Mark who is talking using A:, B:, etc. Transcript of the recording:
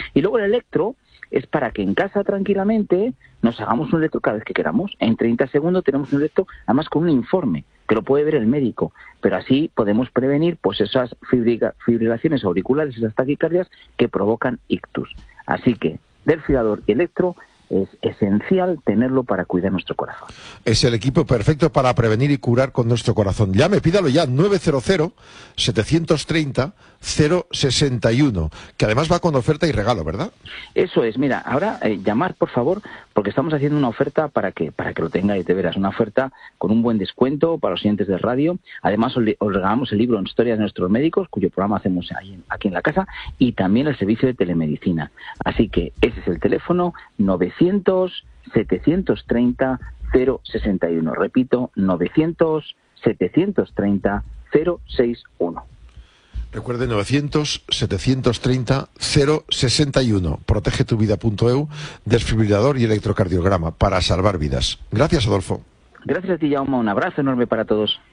A: Y luego el electro es para que en casa tranquilamente nos hagamos un electro cada vez que queramos. En 30 segundos tenemos un electro, además con un informe, que lo puede ver el médico. Pero así podemos prevenir pues esas fibrilaciones auriculares, esas taquicardias que provocan ictus. Así que desfibrilador y electro es esencial tenerlo para cuidar nuestro corazón.
B: Es el equipo perfecto para prevenir y curar con nuestro corazón. Llame, pídalo ya, 900-730-061, que además va con oferta y regalo, ¿verdad?
A: Eso es, mira, ahora llamar, por favor, porque estamos haciendo una oferta para que lo tengáis, de veras, una oferta con un buen descuento para los oyentes de radio. Además, os regalamos el libro Historias de nuestros médicos, cuyo programa hacemos aquí en la casa, y también el servicio de telemedicina. Así que ese es el teléfono, 900-730-061. Repito, 900-730-061.
B: Recuerde, 900-730-061. Protegetuvida.eu, desfibrilador y electrocardiograma para salvar vidas. Gracias, Adolfo.
A: Gracias a ti, Jaume. Un abrazo enorme para todos.